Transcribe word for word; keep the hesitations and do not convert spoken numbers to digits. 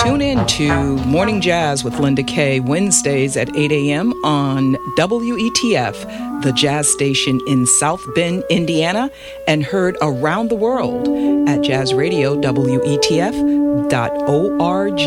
Tune in to Morning Jazz with Linda Kay, Wednesdays at eight a.m. on W E T F, the jazz station in South Bend, Indiana, and heard around the world at jazz radio W E T F dot org.